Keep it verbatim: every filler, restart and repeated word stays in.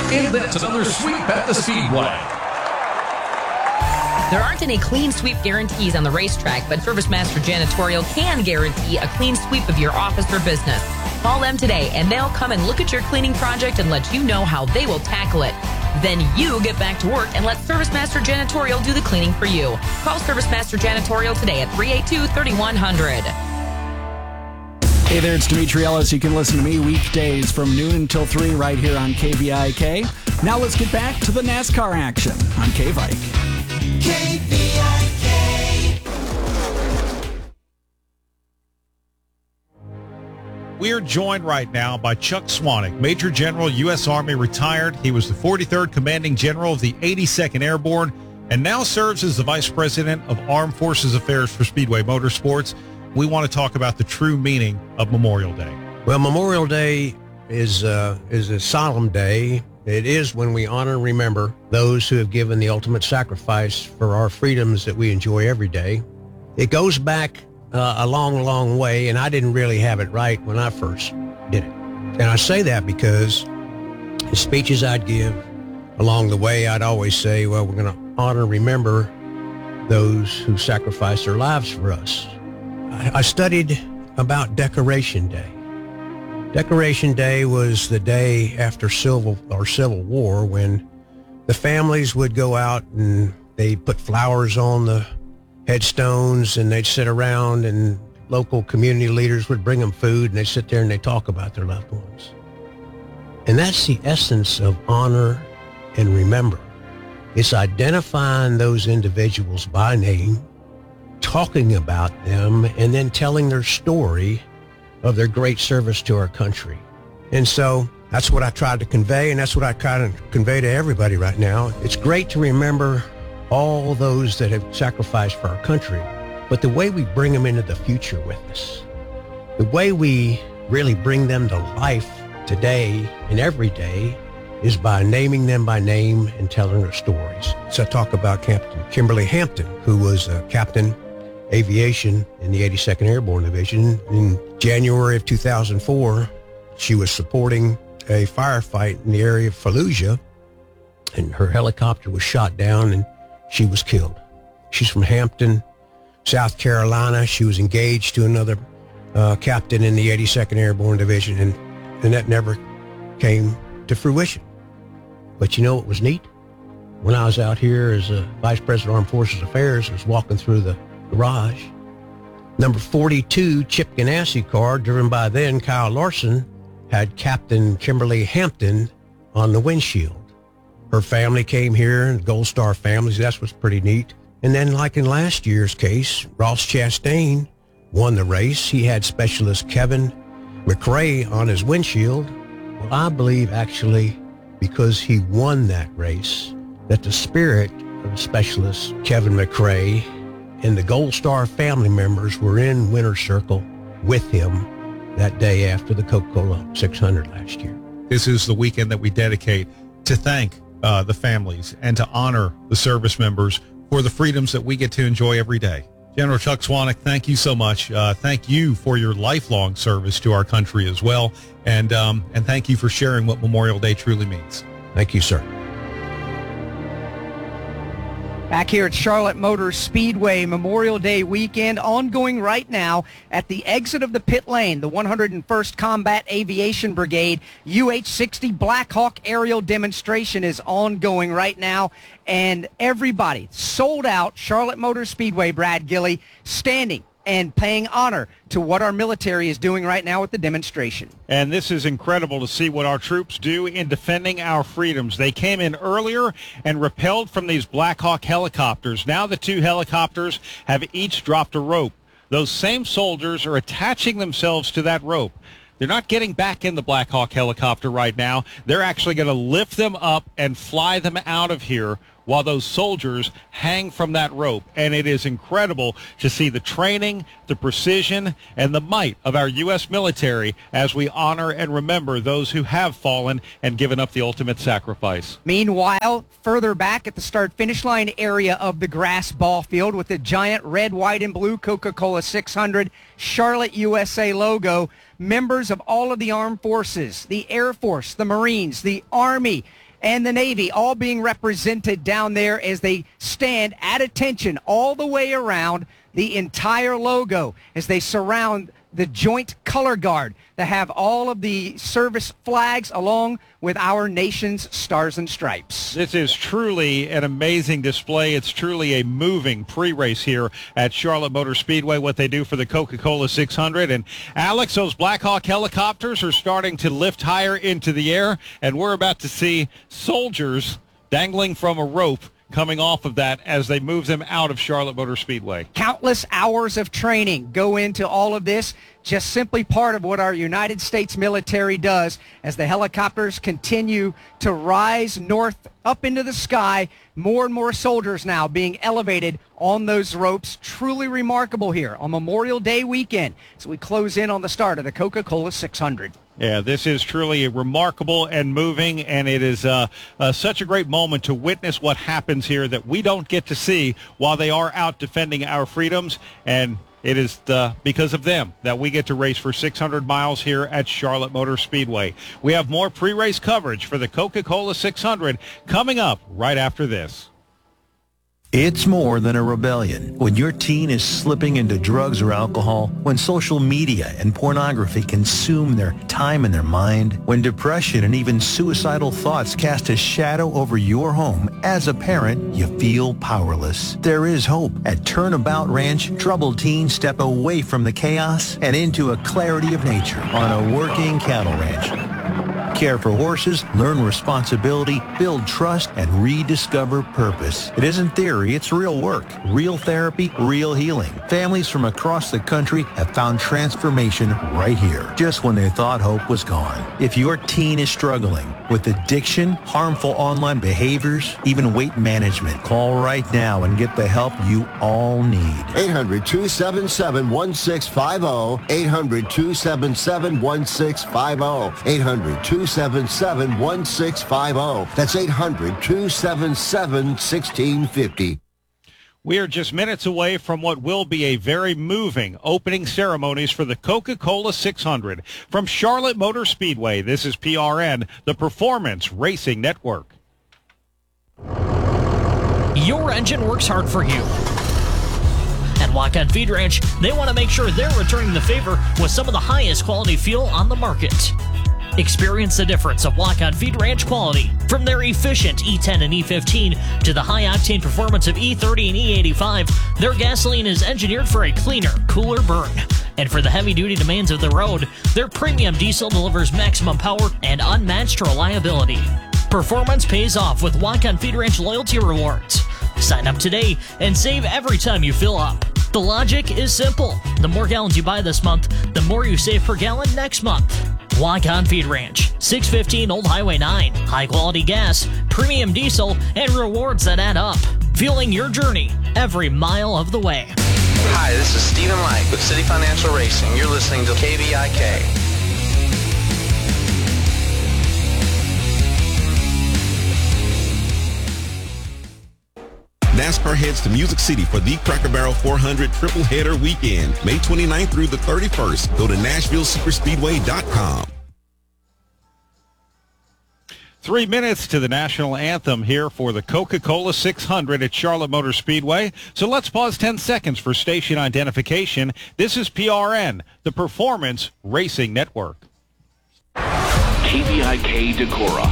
And that's another sweep at the Speedway. There aren't any clean sweep guarantees on the racetrack, but ServiceMaster Janitorial can guarantee a clean sweep of your office or business. Call them today, and they'll come and look at your cleaning project and let you know how they will tackle it. Then you get back to work and let ServiceMaster Janitorial do the cleaning for you. Call ServiceMaster Janitorial today at three eight two, three one zero zero. Hey there, it's Dimitri Ellis. You can listen to me weekdays from noon until three right here on K V I K. Now let's get back to the NASCAR action on K-Vike. K V I K. We are joined right now by Chuck Swanwick, Major General, U S Army, retired. He was the forty-third Commanding General of the eighty-second Airborne and now serves as the Vice President of Armed Forces Affairs for Speedway Motorsports. We want to talk about the true meaning of Memorial Day. Well, Memorial Day is uh, is a solemn day. It is when we honor and remember those who have given the ultimate sacrifice for our freedoms that we enjoy every day. It goes back uh, a long, long way, and I didn't really have it right when I first did it. And I say that because the speeches I'd give along the way, I'd always say, well, we're going to honor and remember those who sacrificed their lives for us. I studied about Decoration Day. Decoration Day was the day after Civil or Civil War when the families would go out and they'd put flowers on the headstones and they'd sit around and local community leaders would bring them food and they'd sit there and they'd talk about their loved ones. And that's the essence of honor and remember. It's identifying those individuals by name, talking about them, and then telling their story of their great service to our country. And so that's what I tried to convey, and that's what I kind of convey to everybody right now. It's great to remember all those that have sacrificed for our country, but the way we bring them into the future with us, the way we really bring them to life today and every day is by naming them by name and telling their stories. So I talk about Captain Kimberly Hampton, who was a captain aviation in the eighty-second Airborne Division. In January of two thousand four, she was supporting a firefight in the area of Fallujah, and her helicopter was shot down and she was killed. She's from Hampton, South Carolina. She was engaged to another uh, captain in the eighty-second Airborne Division, and, and that never came to fruition. But you know what was neat? When I was out here as a Vice President of Armed Forces Affairs, I was walking through the garage. Number forty-two Chip Ganassi car, driven by then Kyle Larson, had Captain Kimberly Hampton on the windshield. Her family came here, and Gold Star families, that's what's pretty neat. And then, like in last year's case, Ross Chastain won the race. He had Specialist Kevin McRae on his windshield. Well, I believe actually because he won that race, that the spirit of Specialist Kevin McRae and the Gold Star family members were in Winner's Circle with him that day after the Coca-Cola six hundred last year. This is the weekend that we dedicate to thank uh, the families and to honor the service members for the freedoms that we get to enjoy every day. General Chuck Swanwick, thank you so much. Uh, thank you for your lifelong service to our country as well. And, um, and thank you for sharing what Memorial Day truly means. Thank you, sir. Back here at Charlotte Motor Speedway, Memorial Day weekend ongoing right now at the exit of the pit lane. The one hundred first Combat Aviation Brigade U H sixty Black Hawk aerial demonstration is ongoing right now. And everybody sold out Charlotte Motor Speedway, Brad Gilly, standing and paying honor to what our military is doing right now with the demonstration. And this is incredible to see what our troops do in defending our freedoms. They came in earlier and rappelled from these Black Hawk helicopters. Now the two helicopters have each dropped a rope. Those same soldiers are attaching themselves to that rope. They're not getting back in the Black Hawk helicopter right now. They're actually going to lift them up and fly them out of here while those soldiers hang from that rope. And it is incredible to see the training, the precision, and the might of our U S military as we honor and remember those who have fallen and given up the ultimate sacrifice. Meanwhile, further back at the start-finish line area of the grass ball field with the giant red, white, and blue Coca-Cola six hundred Charlotte U S A logo, members of all of the armed forces, the Air Force, the Marines, the Army, and the Navy all being represented down there as they stand at attention all the way around the entire logo as they surround the joint color guard that have all of the service flags along with our nation's stars and stripes. This is truly an amazing display. It's truly a moving pre-race here at Charlotte Motor Speedway, what they do for the Coca-Cola six hundred. And Alex, those Black Hawk helicopters are starting to lift higher into the air, and we're about to see soldiers dangling from a rope coming off of that as they move them out of Charlotte Motor Speedway. Countless hours of training go into all of this, just simply part of what our United States military does as the helicopters continue to rise north up into the sky. More and more soldiers now being elevated on those ropes. Truly remarkable here on Memorial Day weekend as we close in on the start of the Coca-Cola six hundred. Yeah, this is truly remarkable and moving, and it is uh, uh, such a great moment to witness what happens here that we don't get to see while they are out defending our freedoms, and it is uh, because of them that we get to race for six hundred miles here at Charlotte Motor Speedway. We have more pre-race coverage for the Coca-Cola six hundred coming up right after this. It's more than a rebellion. When your teen is slipping into drugs or alcohol, when social media and pornography consume their time and their mind, when depression and even suicidal thoughts cast a shadow over your home, as a parent, you feel powerless. There is hope. At Turnabout Ranch, troubled teens step away from the chaos and into a clarity of nature on a working cattle ranch. Care for horses, learn responsibility, build trust, and rediscover purpose. It isn't theory, it's real work. Real therapy, real healing. Families from across the country have found transformation right here, just when they thought hope was gone. If your teen is struggling with addiction, harmful online behaviors, even weight management, call right now and get the help you all need. eight hundred, two seven seven, one six five zero. eight hundred, two seven seven, one six five zero. eight hundred, two seven seven, one six five zero. That's eight hundred, two seven seven, one six five zero. We are just minutes away from what will be a very moving opening ceremonies for the Coca-Cola six hundred. From Charlotte Motor Speedway, this is P R N, the Performance Racing Network. Your engine works hard for you. At Walk-On Feed Ranch, they want to make sure they're returning the favor with some of the highest quality fuel on the market. Experience the difference of Walk-On Feed Ranch quality, from their efficient E ten and E fifteen to the high-octane performance of E thirty and E eighty-five. Their gasoline is engineered for a cleaner, cooler burn. And for the heavy-duty demands of the road, their premium diesel delivers maximum power and unmatched reliability. Performance pays off with Walk-On Feed Ranch loyalty rewards. Sign up today and save every time you fill up. The logic is simple. The more gallons you buy this month, the more you save per gallon next month. Walk-On Feed Ranch, six fifteen Old Highway nine. High-quality gas, premium diesel, and rewards that add up. Fueling your journey every mile of the way. Hi, this is Stephen Light with City Financial Racing. You're listening to K V I K. NASCAR heads to Music City for the Cracker Barrel four hundred Triple Header Weekend, May twenty-ninth through the thirty-first. Go to Nashville Superspeedway dot com. Three minutes to the national anthem here for the Coca-Cola six hundred at Charlotte Motor Speedway. So let's pause ten seconds for station identification. This is P R N, the Performance Racing Network. K V I K Decorah.